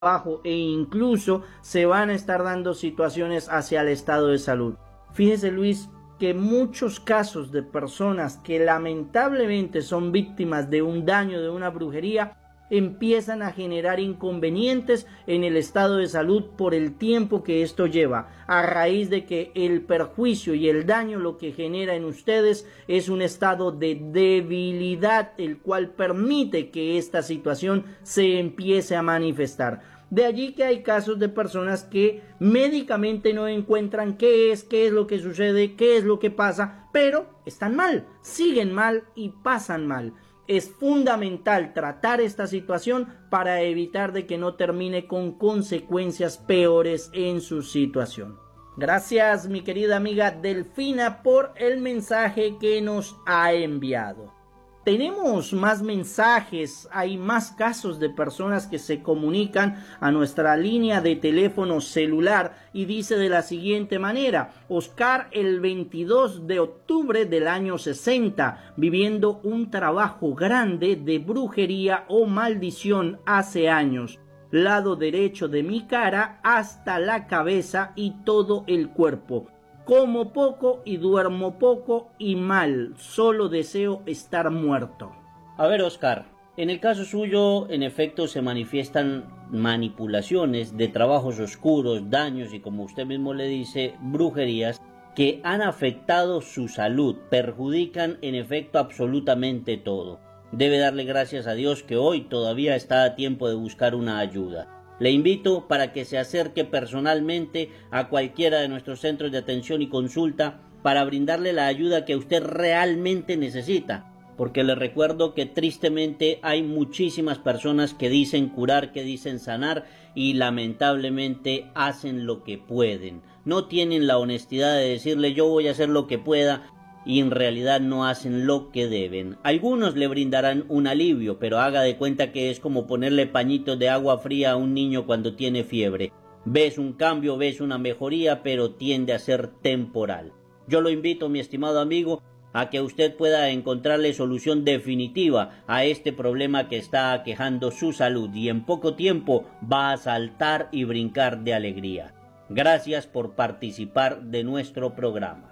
trabajo e incluso se van a estar dando situaciones hacia el estado de salud. Fíjese, Luis, que muchos casos de personas que lamentablemente son víctimas de un daño, de una brujería, empiezan a generar inconvenientes en el estado de salud por el tiempo que esto lleva, a raíz de que el perjuicio y el daño lo que genera en ustedes es un estado de debilidad, el cual permite que esta situación se empiece a manifestar. De allí que hay casos de personas que médicamente no encuentran qué es lo que sucede, qué es lo que pasa, pero están mal, siguen mal y pasan mal. Es fundamental tratar esta situación para evitar de que no termine con consecuencias peores en su situación. Gracias, mi querida amiga Delfina, por el mensaje que nos ha enviado. Tenemos más mensajes, hay más casos de personas que se comunican a nuestra línea de teléfono celular y dice de la siguiente manera: Oscar, el 22 de octubre del año 60, viviendo un trabajo grande de brujería o maldición hace años. Lado derecho de mi cara hasta la cabeza y todo el cuerpo. Como poco y duermo poco y mal, solo deseo estar muerto. A ver, Oscar, en el caso suyo, en efecto, se manifiestan manipulaciones de trabajos oscuros, daños y, como usted mismo le dice, brujerías que han afectado su salud, perjudican en efecto absolutamente todo. Debe darle gracias a Dios que hoy todavía está a tiempo de buscar una ayuda. Le invito para que se acerque personalmente a cualquiera de nuestros centros de atención y consulta para brindarle la ayuda que usted realmente necesita, porque le recuerdo que tristemente hay muchísimas personas que dicen curar, que dicen sanar y lamentablemente hacen lo que pueden. No tienen la honestidad de decirle yo voy a hacer lo que pueda y en realidad no hacen lo que deben. Algunos le brindarán un alivio, pero haga de cuenta que es como ponerle pañitos de agua fría a un niño cuando tiene fiebre. Ves un cambio, ves una mejoría, pero tiende a ser temporal. Yo lo invito, mi estimado amigo, a que usted pueda encontrarle solución definitiva a este problema que está aquejando su salud y en poco tiempo va a saltar y brincar de alegría. Gracias por participar de nuestro programa.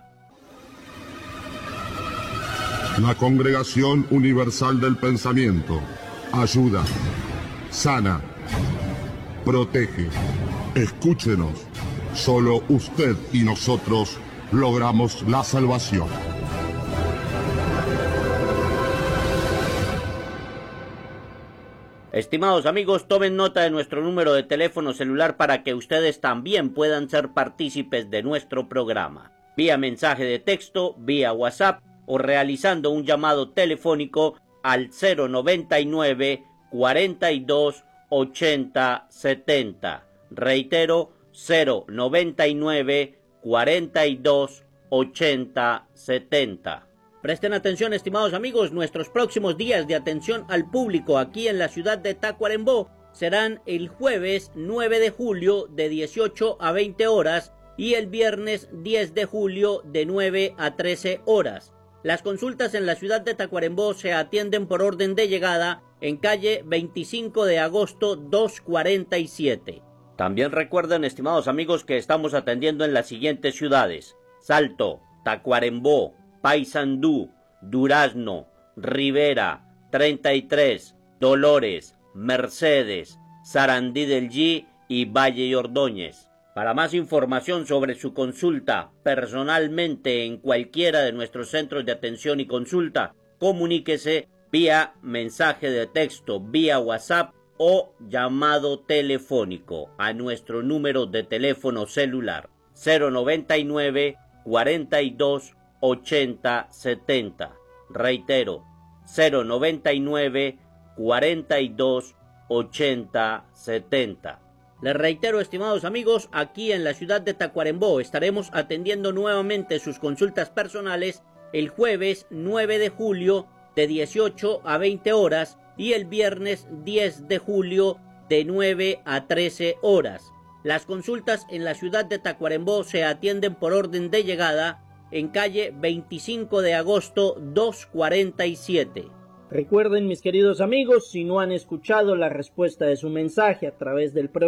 La Congregación Universal del Pensamiento ayuda, sana, protege. Escúchenos. Solo usted y nosotros logramos la salvación. Estimados amigos, tomen nota de nuestro número de teléfono celular para que ustedes también puedan ser partícipes de nuestro programa. Vía mensaje de texto, vía WhatsApp o realizando un llamado telefónico al 099 42 80 70. Reitero, 099 42 80 70. Presten atención, estimados amigos, nuestros próximos días de atención al público aquí en la ciudad de Tacuarembó serán el jueves 9 de julio de 18 a 20 horas y el viernes 10 de julio de 9 a 13 horas. Las consultas en la ciudad de Tacuarembó se atienden por orden de llegada en calle 25 de agosto 247. También recuerden, estimados amigos, que estamos atendiendo en las siguientes ciudades: Salto, Tacuarembó, Paysandú, Durazno, Rivera, 33, Dolores, Mercedes, Sarandí del G y Valle y Ordóñez. Para más información sobre su consulta personalmente en cualquiera de nuestros centros de atención y consulta, comuníquese vía mensaje de texto, vía WhatsApp o llamado telefónico a nuestro número de teléfono celular 099 42 80 70. Reitero, 099 42 80 70. Les reitero, estimados amigos, aquí en la ciudad de Tacuarembó estaremos atendiendo nuevamente sus consultas personales el jueves 9 de julio de 18 a 20 horas y el viernes 10 de julio de 9 a 13 horas. Las consultas en la ciudad de Tacuarembó se atienden por orden de llegada en calle 25 de agosto 247. Recuerden, mis queridos amigos, si no han escuchado la respuesta de su mensaje a través del